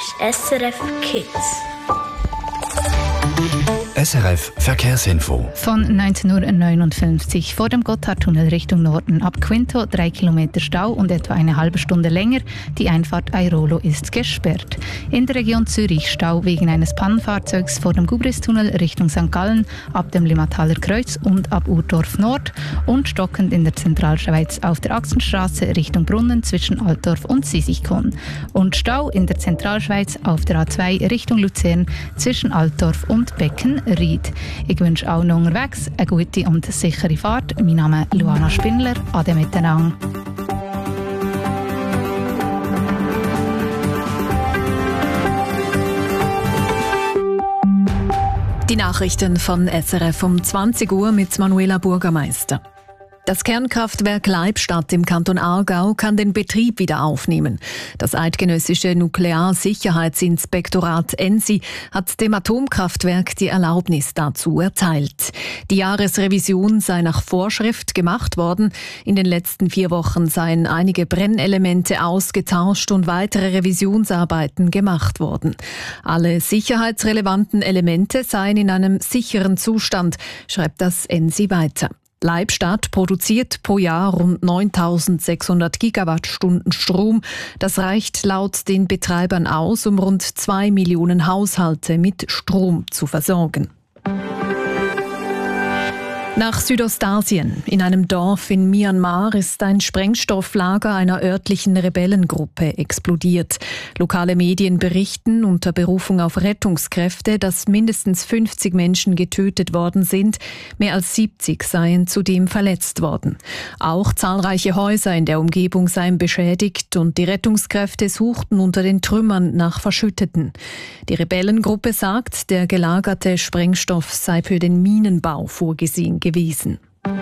ist SRF Kids. SRF Verkehrsinfo. Von 19:59 Uhr vor dem Gotthardtunnel Richtung Norden ab Quinto 3 Kilometer Stau und etwa eine halbe Stunde länger. Die Einfahrt Airolo ist gesperrt. In der Region Zürich Stau wegen eines Pannenfahrzeugs vor dem Gubristunnel Richtung St. Gallen ab dem Limataler Kreuz und ab Urdorf Nord und stockend in der Zentralschweiz auf der Axenstraße Richtung Brunnen zwischen Altdorf und Sisichon. Und Stau in der Zentralschweiz auf der A2 Richtung Luzern zwischen Altdorf und Beckenried. Ich wünsche auch noch unterwegs eine gute und sichere Fahrt. Mein Name ist Luana Spindler. Ade miteinander. Die Nachrichten von SRF um 20 Uhr mit Manuela Bürgermeister. Das Kernkraftwerk Leibstadt im Kanton Aargau kann den Betrieb wieder aufnehmen. Das eidgenössische Nuklearsicherheitsinspektorat ENSI hat dem Atomkraftwerk die Erlaubnis dazu erteilt. Die Jahresrevision sei nach Vorschrift gemacht worden. In den letzten 4 Wochen seien einige Brennelemente ausgetauscht und weitere Revisionsarbeiten gemacht worden. Alle sicherheitsrelevanten Elemente seien in einem sicheren Zustand, schreibt das ENSI weiter. Leibstadt produziert pro Jahr rund 9.600 Gigawattstunden Strom. Das reicht laut den Betreibern aus, um rund 2 Millionen Haushalte mit Strom zu versorgen. Nach Südostasien. In einem Dorf in Myanmar ist ein Sprengstofflager einer örtlichen Rebellengruppe explodiert. Lokale Medien berichten unter Berufung auf Rettungskräfte, dass mindestens 50 Menschen getötet worden sind. Mehr als 70 seien zudem verletzt worden. Auch zahlreiche Häuser in der Umgebung seien beschädigt und die Rettungskräfte suchten unter den Trümmern nach Verschütteten. Die Rebellengruppe sagt, der gelagerte Sprengstoff sei für den Minenbau vorgesehen gewesen.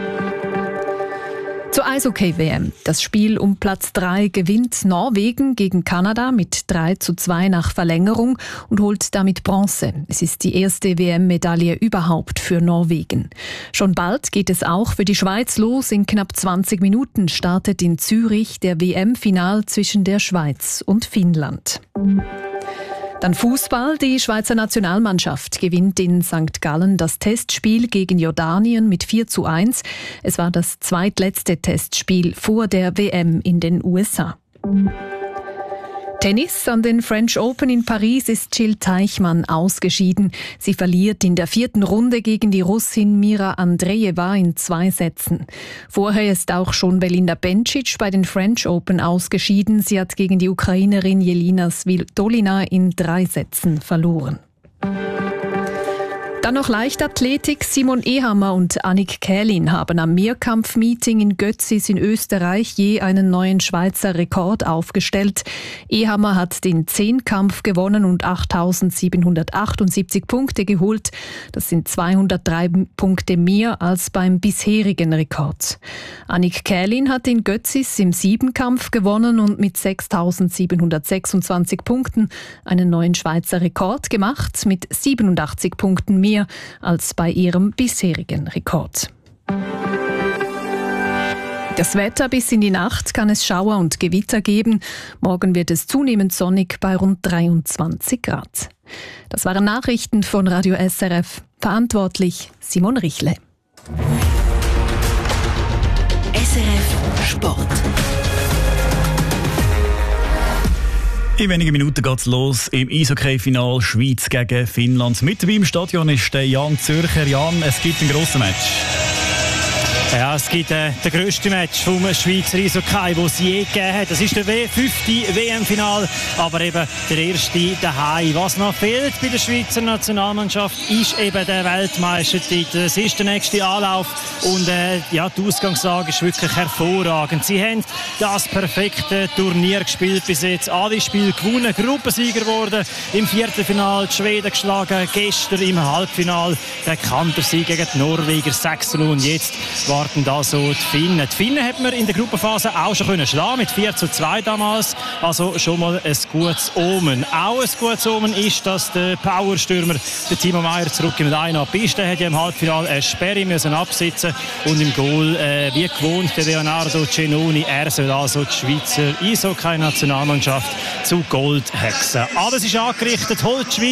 Zur Eishockey-WM. Das Spiel um Platz 3 gewinnt Norwegen gegen Kanada mit 3:2 nach Verlängerung und holt damit Bronze. Es ist die erste WM-Medaille überhaupt für Norwegen. Schon bald geht es auch für die Schweiz los. In knapp 20 Minuten startet in Zürich der WM-Final zwischen der Schweiz und Finnland. Dann Fußball. Die Schweizer Nationalmannschaft gewinnt in St. Gallen das Testspiel gegen Jordanien mit 4:1. Es war das zweitletzte Testspiel vor der WM in den USA. Tennis. An den French Open in Paris ist Jill Teichmann ausgeschieden. Sie verliert in der 4. Runde gegen die Russin Mira Andreeva in 2 Sätzen. Vorher ist auch schon Belinda Bencic bei den French Open ausgeschieden. Sie hat gegen die Ukrainerin Jelena Svitolina in 3 Sätzen verloren. Dann noch Leichtathletik. Simon Ehammer und Annik Kählin haben am Mehrkampf-Meeting in Götzis in Österreich je einen neuen Schweizer Rekord aufgestellt. Ehammer hat den 10-Kampf gewonnen und 8.778 Punkte geholt. Das sind 203 Punkte mehr als beim bisherigen Rekord. Annik Kählin hat in Götzis im 7-Kampf gewonnen und mit 6.726 Punkten einen neuen Schweizer Rekord gemacht, mit 87 Punkten mehr als bei ihrem bisherigen Rekord. Das Wetter: bis in die Nacht kann es Schauer und Gewitter geben. Morgen wird es zunehmend sonnig bei rund 23 Grad. Das waren Nachrichten von Radio SRF. Verantwortlich Simon Richle. SRF Sport. In wenigen Minuten geht's los im Eishockey-Final Schweiz gegen Finnland. Mit dabei im Stadion ist der Jan Zürcher. Jan, es gibt ein grosses Match. Ja, es gibt den grössten Match vom Schweizer Eishockey, den es je gegeben hat. Das ist der 5. WM-Final, aber eben der erste daheim. Was noch fehlt bei der Schweizer Nationalmannschaft, ist eben der Weltmeistertitel. Es ist der nächste Anlauf und die Ausgangslage ist wirklich hervorragend. Sie haben das perfekte Turnier gespielt bis jetzt. Alle Spiele gewonnen, Gruppensieger geworden, im Viertelfinale die Schweden geschlagen, gestern im Halbfinale der Kantersieg gegen die Norweger 6:0 und jetzt warten also die Finnen. Die Finnen hat man in der Gruppenphase auch schon schlagen mit 4:2 damals. Also schon mal ein gutes Omen. Auch ein gutes Omen ist, dass der Powerstürmer, der Timo Meier, zurück in die Piste. Er hat ja im Halbfinale eine Sperre müssen absitzen und im Goal, wie gewohnt, der Leonardo Cenoni. Er soll also die Schweizer Eishockey-Nationalmannschaft zu Gold hexen. Alles ist angerichtet, holt die Schweiz